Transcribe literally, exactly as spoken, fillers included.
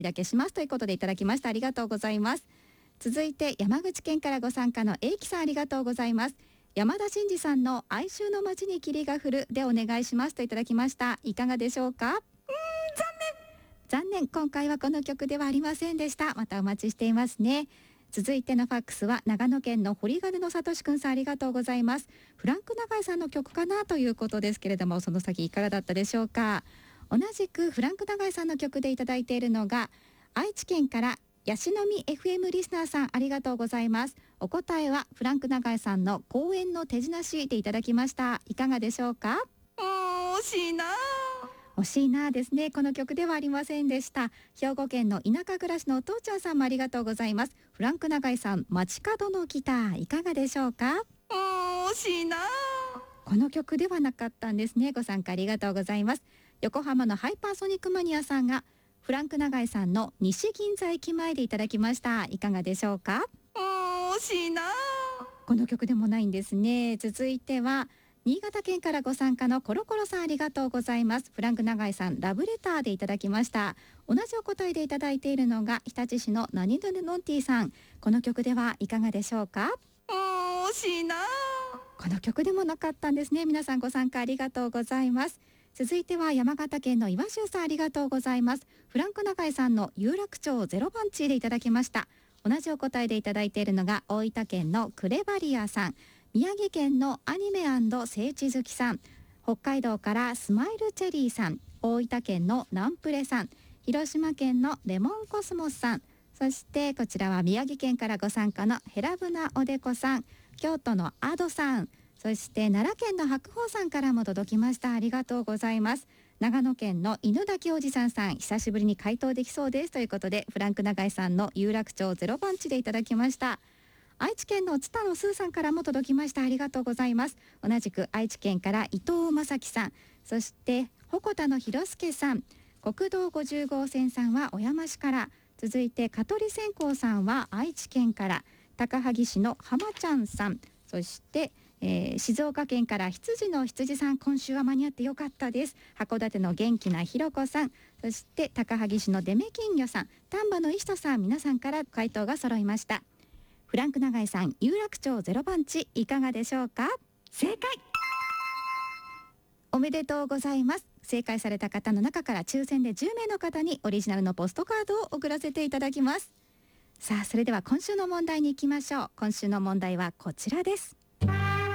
だけしますということでいただきました。ありがとうございます。続いて山口県からご参加の英樹さん、ありがとうございます。山田真嗣さんの哀愁の街に霧が降るでお願いしますといただきました。いかがでしょうか。うーん、残念残念、今回はこの曲ではありませんでした。またお待ちしていますね。続いてのファックスは長野県の堀金のさとしくんさん、ありがとうございます。フランク永井さんの曲かなということですけれども、その先いかがだったでしょうか。同じくフランク永井さんの曲でいただいているのが愛知県からヤシの実 エフエム リスナーさん、ありがとうございます。お答えはフランク永井さんの公園の手品師でいただきました。いかがでしょうか。 うーん、惜しいな惜しいなですね。この曲ではありませんでした。兵庫県の田舎暮らしのお父ちゃんさんもありがとうございます。フランク永井さん、街角のギター、いかがでしょうか。 うーん、惜しいなこの曲ではなかったんですね。ご参加ありがとうございます。横浜のハイパーソニックマニアさんがフランク永井さんの西銀座駅前でいただきました。いかがでしょうか。 うーん、惜しいなこの曲でもないんですね。続いては新潟県からご参加のコロコロさん、ありがとうございます。フランク永井さん、ラブレターでいただきました。同じお答えでいただいているのが日立市の何々のんティーさん。この曲ではいかがでしょうか。 うーん、惜しいなこの曲でもなかったんですね。皆さんご参加ありがとうございます。続いては山形県の岩州さん、ありがとうございます。フランク永井さんの有楽町ゼロ番地でいただきました。同じお答えでいただいているのが大分県のクレバリアさん、宮城県のアニメ&聖地好きさん、北海道からスマイルチェリーさん、大分県のナンプレさん、広島県のレモンコスモスさん、そしてこちらは宮城県からご参加のヘラブナおでこさん、京都のアドさん、そして奈良県の白鵬さんからも届きました。ありがとうございます。長野県の犬滝おじさんさん、久しぶりに回答できそうですということで、フランク永井さんの有楽町ゼロ番地でいただきました。愛知県の津田のスーさんからも届きました。ありがとうございます。同じく愛知県から伊藤正樹さん、そして鉾田の広助さん、国道ごじゅう号線さんは小山市から、続いて香取線香さんは愛知県から、高萩市の浜ちゃんさん、そして、えー、静岡県から羊の羊さん、今週は間に合ってよかったです。函館の元気なひろこさん、そして高萩市のデメ金魚さん、丹波の石戸さん、皆さんから回答が揃いました。フランク永井さん、有楽町ゼロ番地、いかがでしょうか。正解、おめでとうございます。正解された方の中から抽選でじゅうめいの方にオリジナルのポストカードを送らせていただきます。さあ、それでは今週の問題に行きましょう。今週の問題はこちらです。